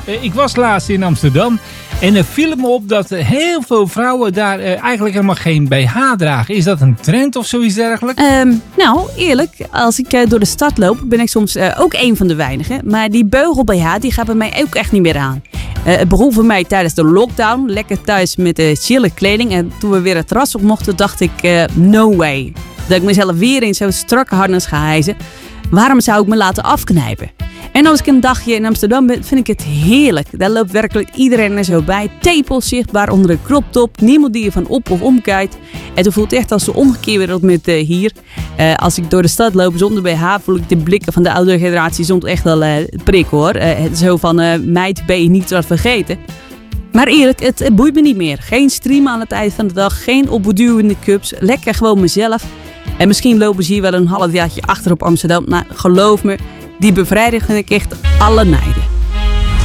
Ik was laatst in Amsterdam en er viel me op dat heel veel vrouwen daar eigenlijk helemaal geen BH dragen. Is dat een trend of zoiets dergelijks? Nou, eerlijk, als ik door de stad loop, ben ik soms ook een van de weinigen. Maar die beugel-BH, die gaat bij mij ook echt niet meer aan. Het begon voor mij tijdens de lockdown, lekker thuis met chille kleding. En toen we weer het terras op mochten, dacht ik, no way. Dat ik mezelf weer in zo'n strakke harnas ga hijsen. Waarom zou ik me laten afknijpen? En als ik een dagje in Amsterdam ben, vind ik het heerlijk. Daar loopt werkelijk iedereen er zo bij. Tepels zichtbaar onder een crop top. Niemand die je van op of omkijkt. En het voelt echt als de omgekeerde met hier. Als ik door de stad loop zonder BH, voel ik de blikken van de oudere generatie soms echt wel prik hoor. Zo van, meid, ben je niet wat vergeten. Maar eerlijk, het boeit me niet meer. Geen streamen aan het eind van de dag. Geen opbeduwende cups. Lekker gewoon mezelf. En misschien lopen ze hier wel een halfjaartje achter op Amsterdam. Maar geloof me, die bevrijding vind ik echt alle nijd.